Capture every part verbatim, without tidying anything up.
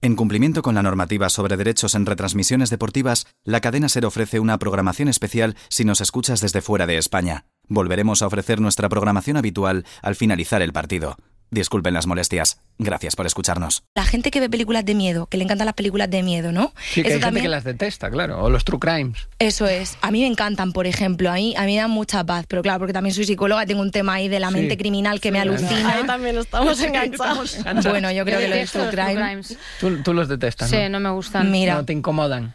En cumplimiento con la normativa sobre derechos en retransmisiones deportivas, la cadena SER ofrece una programación especial si nos escuchas desde fuera de España. Volveremos a ofrecer nuestra programación habitual al finalizar el partido. Disculpen las molestias. Gracias por escucharnos. La gente que ve películas de miedo, que le encantan las películas de miedo, ¿no? Sí, que Eso hay también... gente que las detesta, claro. O los true crimes. Eso es. A mí me encantan, por ejemplo. A mí, a mí me dan mucha paz. Pero claro, porque también soy psicóloga, tengo un tema ahí de la Sí. mente criminal que Sí, me claro. alucina. Ahí también estamos enganchados. Bueno, yo creo que lo de Detesto true los true crime... crimes. Tú, tú los detestas, ¿no? Sí, no me gustan. Mira. No te incomodan.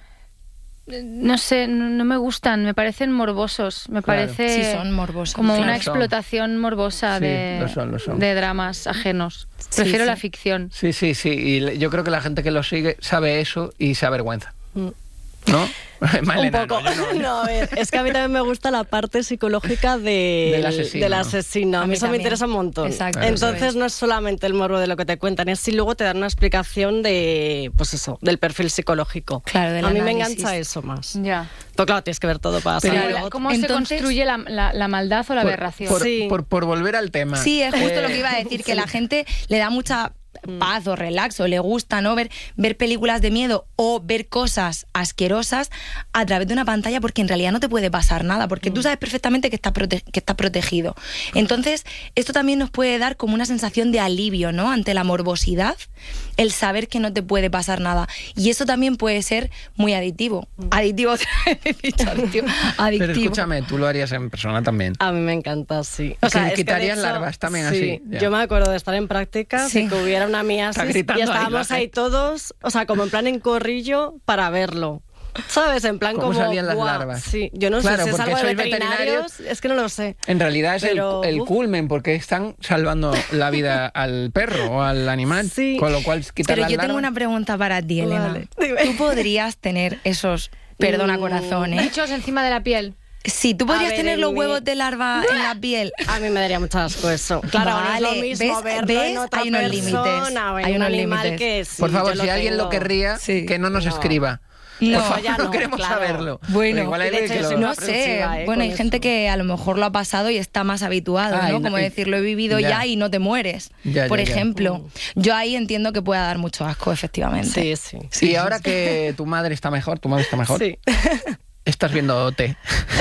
No sé, no, no me gustan, me parecen morbosos, me Claro. parece Sí, son morbosos. como claro. una Lo son. explotación morbosa Sí, de, lo son, lo son. de dramas ajenos. Sí, Prefiero sí. la ficción. Sí, sí, sí. Y le- yo creo que la gente que lo sigue sabe eso y se avergüenza. Mm. ¿No? Malena, Un poco. no, yo no. No, a ver, es que a mí también me gusta la parte psicológica de, Del asesino. del asesino. A, A mí mí eso me también. interesa un montón. Exacto, Entonces eso es. no es solamente el morbo de lo que te cuentan, es si luego te dan una explicación de, pues eso, del perfil psicológico. Claro, del A mí me análisis. engancha eso más. Ya. Pero claro, tienes que ver todo para Pero- saber Claro, lo otro. ¿Cómo se Entonces- construye la, la- la maldad o la Por- aberración? Por, Sí. por, por volver al tema. Sí, es justo Eh, lo que iba a decir, que la gente le da mucha paz o relax o le gusta, ¿no? Ver, ver películas de miedo o ver cosas asquerosas a través de una pantalla, porque en realidad no te puede pasar nada, porque tú sabes perfectamente que estás prote- que estás protegido. Entonces, esto también nos puede dar como una sensación de alivio, ¿no? Ante la morbosidad, el saber que no te puede pasar nada. Y eso también puede ser muy adictivo. Adictivo, otra vez he dicho adictivo. Pero Adictivo. escúchame, tú lo harías en persona también. A mí me encanta, sí. Que le es que de quitarías hecho, larvas también sí, así, ya. Yo me acuerdo de estar en práctica, Sí. de que hubiera una miasis y gritando ahí la estábamos ahí, gente. todos, o sea, como en plan en corrillo para verlo. ¿Sabes? En plan ¿Cómo como... salían las ¡buah! larvas? Sí, yo no Claro, sé si es porque algo de sois veterinarios, es que no lo sé. En realidad es el- Pero, el, uf. culmen, porque están salvando la vida al perro o al animal. Sí. Con lo cual, quitar Pero las yo tengo larvas- una pregunta para ti, Elena. Vale, dime. ¿Tú podrías tener esos, perdona Mm. corazón, eh? Bichos encima de la piel. Sí, tú A podrías ver, tener en los mi- huevos de larva en la piel. A mí me daría mucho asco eso. Claro, no es Vale, lo mismo ¿ves? verlo ¿ves? en otra Hay unos persona límites. o en Hay un unos animal límites. que sí, Por favor, yo si alguien lo tengo. querría, Sí. que no nos No. escriba. No, Por favor, ya no, no, queremos claro. saberlo. Bueno, Pero igual hay y de alguien hecho que yo lo- soy una no sé. aprensiva, ¿eh? Bueno, hay con gente eso. que a lo mejor lo ha pasado y está más habituado, Ah, y ¿no? no- Como y- decir, lo he vivido ya. ya, y no te mueres. Ya, ya, Por ya. ejemplo, yo ahí entiendo que pueda dar mucho asco, efectivamente. Sí, sí. Y ahora que tu madre está mejor, tu madre está mejor, Sí. estás viendo O T.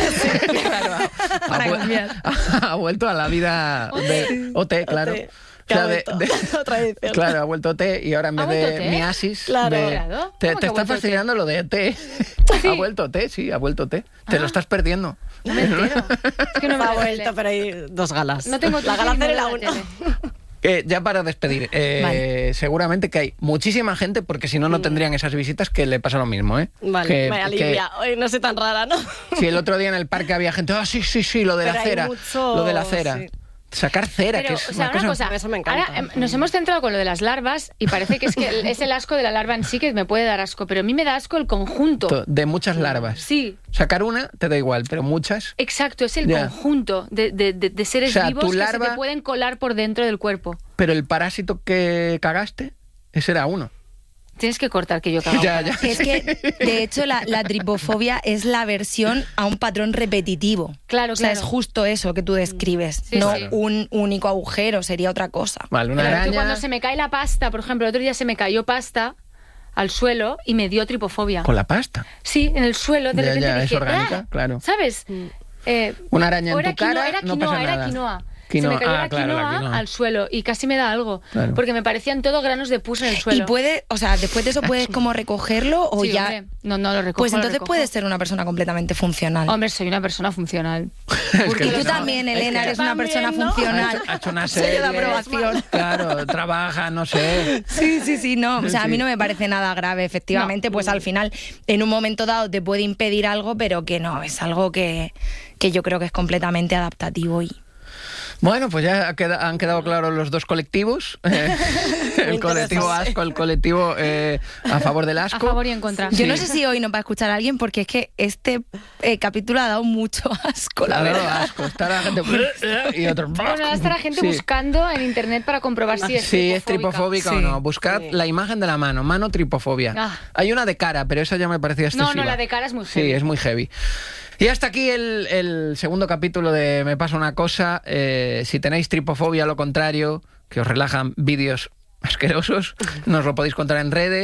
Claro, ha, Para ha vu- cambiar. ha vuelto a la vida de O T, claro. O T, O que sea, ha de- vuelto. de- Otra edición. Claro, ha vuelto O T y ahora en ¿Ha vez de vuelto O T? miasis, Claro. de- Claro. te, ¿Cómo te que ha está vuelto O T? fascinando lo de O T. Ha vuelto O T, sí, ha vuelto O T. Te lo estás perdiendo. No me entero. Es que no me ha veo la vuelto, tele. pero hay dos galas. No tengo la tele gala ni cero y me la veo la uno. tele. Eh, ya para despedir, eh, Vale. seguramente que hay muchísima gente, porque si no, no tendrían esas visitas, que le pasa lo mismo, ¿eh? Vale, Que- me que alivia. Hoy no soy tan rara, ¿no? si el otro día en el parque había gente, ah, sí, sí, sí, lo de Pero la hay cera, mucho- lo de la cera. sí. Sacar cera, Pero, que es o sea, una una cosa... cosa, Eso me encanta. ahora em, nos hemos centrado con lo de las larvas y parece que es que el- es el asco de la larva en sí que me puede dar asco, pero a mí me da asco el conjunto. de muchas larvas. Sí, Sacar una te da igual, pero muchas... exacto, es el Ya. conjunto de, de- de- de seres O sea, vivos tu que se larva- te pueden colar por dentro del cuerpo. Pero el parásito que cagaste, ese era uno. Tienes que cortar que yo cago. Ya, ya. Es que, de hecho, la, la tripofobia es la aversión a un patrón repetitivo. Claro, O sea, claro. es justo eso que tú describes, Sí, no sí. un único agujero, sería otra cosa. Vale, una Claro, que araña... cuando se me cae la pasta, por ejemplo, el otro día se me cayó pasta al suelo y me dio tripofobia. Con la pasta. Sí, en el suelo, de Ya, repente ya, es dije, orgánica, "Ah", claro. ¿sabes? Eh, Una araña o en era tu cara, quinoa, era no quinoa, pasa era nada. quinoa. Quinoa, Se me cayó ah, la, claro, la quinoa quinoa. al suelo y casi me da algo. Claro. Porque me parecían todo granos de pus en el suelo. Y puede, o sea, después de eso puedes como recogerlo o Sí, ya... hombre. No, no lo recojo. Pues lo entonces recojo. puedes ser una persona completamente funcional. Hombre, soy una persona funcional. Es que y tú no, también, es Elena, que- eres una También, persona ¿no? Ha funcional. hecho, ha hecho una Sello de serie. aprobación. Claro, trabaja, no sé. Sí, sí, sí, no. O sea, a Sí. mí no me parece nada grave. Efectivamente, pues al final, en un momento dado te puede impedir algo, pero que no, es algo que, que yo creo que es completamente adaptativo y... Bueno, pues ya queda- han quedado claros los dos colectivos. Eh, el colectivo interesante. asco, el colectivo eh, a favor del A asco. favor y en contra. Yo Sí. no sé si hoy nos va a escuchar alguien porque es que este eh, capítulo ha dado mucho asco, la Ha dado verdad. asco. Está la gente... y otros... Bueno, ahora está la gente Sí. buscando en internet para comprobar si es Sí, es tripofóbica. tripofóbica o Sí. no. Buscad Sí. la imagen de la mano, mano tripofobia. Ah. Hay una de cara, pero esa ya me parecía excesiva. No, no, la de cara es muy Sí, heavy. es muy heavy. Y hasta aquí el, el segundo capítulo de Me pasa una cosa. Eh, si tenéis tripofobia, lo contrario, que os relajan vídeos asquerosos, nos lo podéis contar en redes.